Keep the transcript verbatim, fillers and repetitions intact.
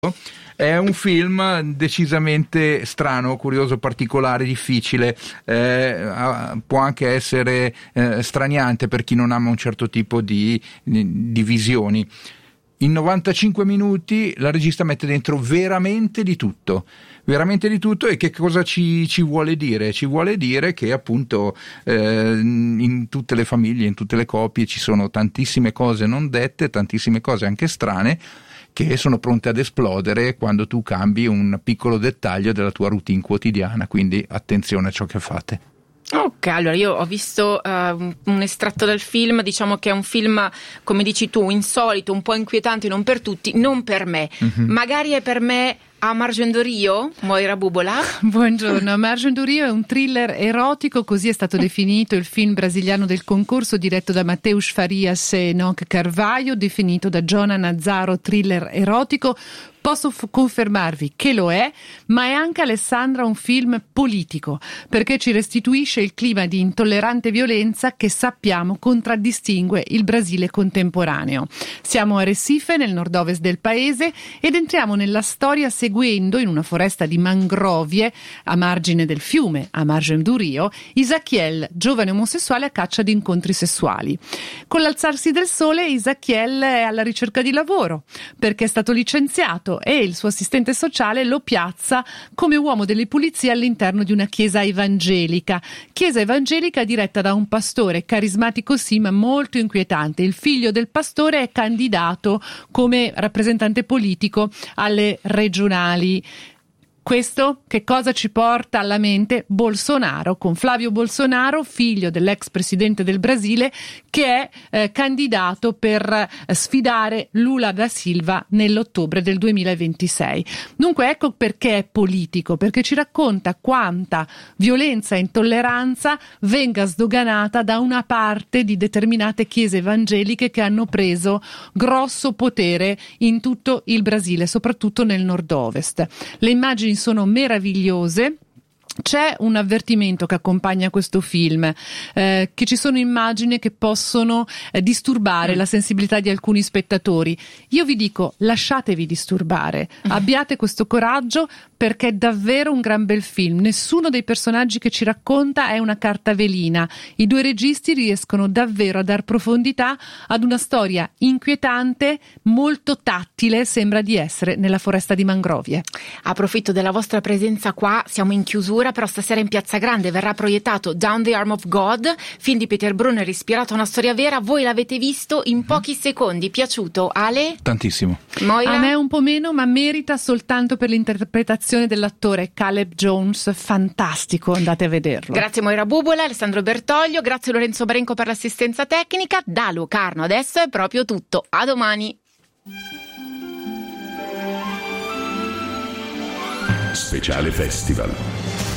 È un film decisamente strano, curioso, particolare, difficile, eh, può anche essere eh, straniante per chi non ama un certo tipo di, di visioni. In novantacinque minuti la regista mette dentro veramente di tutto, veramente di tutto. E che cosa ci, ci vuole dire? Ci vuole dire che appunto eh, in tutte le famiglie, in tutte le coppie ci sono tantissime cose non dette, tantissime cose anche strane, che sono pronte ad esplodere quando tu cambi un piccolo dettaglio della tua routine quotidiana, quindi attenzione a ciò che fate. Ok, allora io ho visto uh, un estratto dal film, diciamo che è un film, come dici tu, insolito, un po' inquietante, non per tutti, non per me. Mm-hmm. Magari è per me a Margine de Rio, Moira Bubola. Buongiorno, Margine de Rio è un thriller erotico, così è stato definito il film brasiliano del concorso diretto da Mateus Farias e Enoch Carvalho, definito da Giona Nazzaro thriller erotico. Posso f- confermarvi che lo è, ma è anche, Alessandra, un film politico, perché ci restituisce il clima di intollerante violenza che sappiamo contraddistingue il Brasile contemporaneo. Siamo a Recife, nel nord-ovest del paese, ed entriamo nella storia seguendo, in una foresta di mangrovie a margine del fiume, a Margine do Rio, Isaquiel, giovane omosessuale a caccia di incontri sessuali. Con l'alzarsi del sole, Isaquiel è alla ricerca di lavoro, perché è stato licenziato e il suo assistente sociale lo piazza come uomo delle pulizie all'interno di una chiesa evangelica. Chiesa evangelica diretta da un pastore carismatico sì, ma molto inquietante. Il figlio del pastore è candidato come rappresentante politico alle regionali. Questo che cosa ci porta alla mente? Bolsonaro, con Flavio Bolsonaro, figlio dell'ex presidente del Brasile, che è eh, candidato per eh, sfidare Lula da Silva nell'ottobre del duemilaventisei. Dunque ecco perché è politico, perché ci racconta quanta violenza e intolleranza venga sdoganata da una parte di determinate chiese evangeliche che hanno preso grosso potere in tutto il Brasile, soprattutto nel nord-ovest. Le immagini sono meravigliose. C'è un avvertimento che accompagna questo film, eh, che ci sono immagini che possono eh, disturbare mm. la sensibilità di alcuni spettatori. Io vi dico, lasciatevi disturbare, mm. abbiate questo coraggio, perché è davvero un gran bel film. Nessuno dei personaggi che ci racconta è una carta velina. I due registi riescono davvero a dar profondità ad una storia inquietante, molto tattile, sembra di essere nella foresta di mangrovie. Approfitto della vostra presenza qua, siamo in chiusura, però stasera in Piazza Grande verrà proiettato Down the Arm of God, film di Peter Brunner ispirato a una storia vera. Voi l'avete visto in pochi secondi, piaciuto? Ale? Tantissimo. Moira? A me un po' meno, ma merita soltanto per l'interpretazione dell'attore Caleb Jones, fantastico, andate a vederlo. Grazie Moira Bubola, Alessandro Bertoglio, grazie Lorenzo Brenco per l'assistenza tecnica. Da Locarno adesso è proprio tutto, a domani. Speciale Festival.